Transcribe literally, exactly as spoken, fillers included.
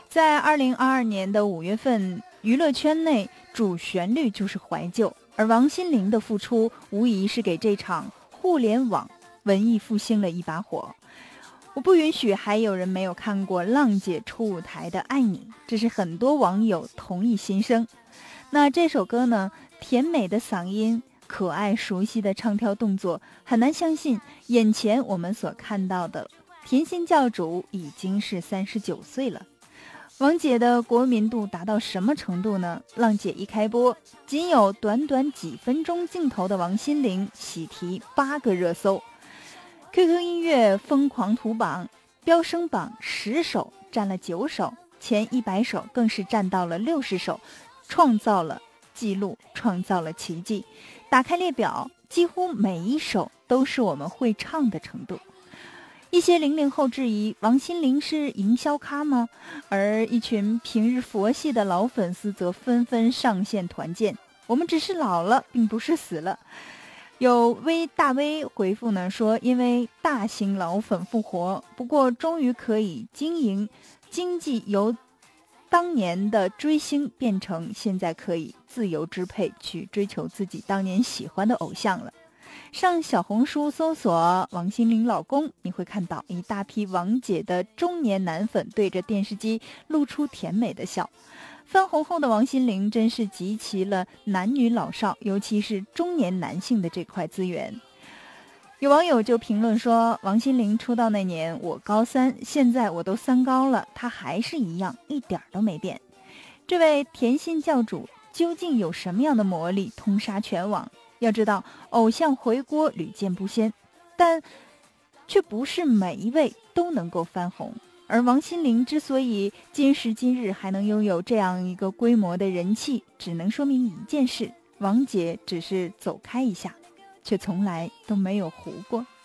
在二零二二年的五月份，娱乐圈内主旋律就是怀旧，而王心凌的复出无疑是给这场互联网文艺复兴了一把火。我不允许还有人没有看过浪姐初舞台的《爱你》，这是很多网友同一心声。那这首歌呢，甜美的嗓音，可爱熟悉的唱跳动作，很难相信眼前我们所看到的甜心教主已经是三十九岁了。王姐的国民度达到什么程度呢？浪姐一开播，仅有短短几分钟镜头的王心凌喜提八个热搜， Q Q 音乐疯狂图榜飙升榜十首占了九首，前一百首更是占到了六十首，创造了记录，创造了奇迹。打开列表，几乎每一首都是我们会唱的程度。一些零零后质疑王心凌是营销咖吗？而一群平日佛系的老粉丝则纷纷上线团建，我们只是老了，并不是死了。有微大 V 回复呢说，因为大型老粉复活，不过终于可以经营经济，由当年的追星变成现在可以自由支配，去追求自己当年喜欢的偶像了。上小红书搜索王心凌老公，你会看到一大批王姐的中年男粉对着电视机露出甜美的笑。翻红后的王心凌真是集齐了男女老少，尤其是中年男性的这块资源。有网友就评论说，王心凌出道那年我高三，现在我都三高了，她还是一样，一点都没变。这位甜心教主究竟有什么样的魔力通杀全网？要知道，偶像回锅屡见不鲜，但却不是每一位都能够翻红。而王心凌之所以今时今日还能拥有这样一个规模的人气，只能说明一件事：王姐只是走开一下，却从来都没有糊过。